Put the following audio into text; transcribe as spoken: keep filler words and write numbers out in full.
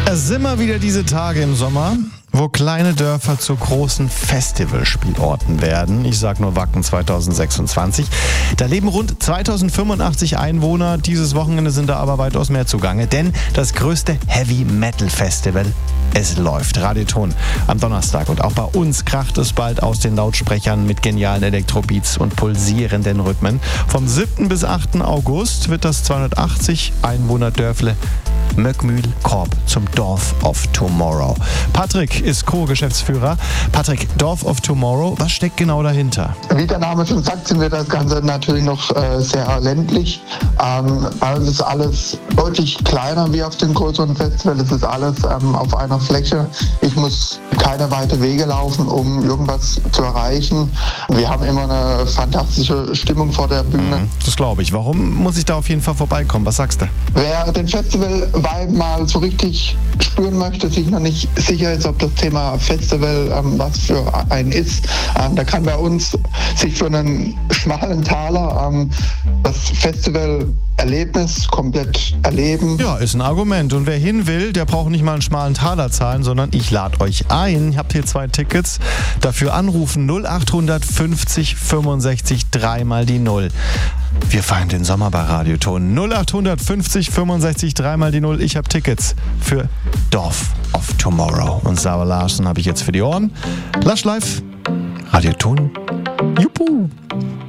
Es sind immer wieder diese Tage im Sommer, wo kleine Dörfer zu großen Festivalspielorten werden. Ich sag nur Wacken zwanzig sechsundzwanzig. Da leben rund zweitausendfünfundachtzig Einwohner. Dieses Wochenende sind da aber weitaus mehr zugange, denn das größte Heavy-Metal-Festival, es läuft. Radioton am Donnerstag. Und auch bei uns kracht es bald aus den Lautsprechern mit genialen Elektrobeats und pulsierenden Rhythmen. Vom siebten bis achten August wird das zweihundertachtzig Einwohner-Dörfle Möckmühl-Korb zum Dorf of Tomorrow. Patrick ist Co-Geschäftsführer. Patrick, Dorf of Tomorrow, was steckt genau dahinter? Wie der Name schon sagt, sind wir das Ganze natürlich noch äh, sehr ländlich. Ähm, bei uns ist alles deutlich kleiner wie auf dem größeren Festival. Es ist alles ähm, auf einer Fläche. Ich muss keine weite Wege laufen, um irgendwas zu erreichen. Wir haben immer eine fantastische Stimmung vor der Bühne. Mhm, das glaube ich. Warum muss ich da auf jeden Fall vorbeikommen? Was sagst du? Wer den Festival-Vibe mal so richtig spüren möchte, sich noch nicht sicher ist, ob das Thema Festival ähm, was für einen ist, ähm, der kann bei uns sich für einen schmalen Taler ähm, das Festival-Erlebnis komplett erleben. Ja, ist ein Argument. Und wer hin will, der braucht nicht mal einen schmalen Taler zahlen, sondern ich lade euch ein. Ihr habt hier zwei Tickets. Dafür anrufen null acht fünfzig fünfundsechzig dreimal die Null. Wir feiern den Sommer bei Radioton. null acht fünfzig fünfundsechzig dreimal die Null. Ich habe Tickets für Dorf of Tomorrow. Und Sarah Larsen habe ich jetzt für die Ohren. Lush Live, Radioton. Juppie.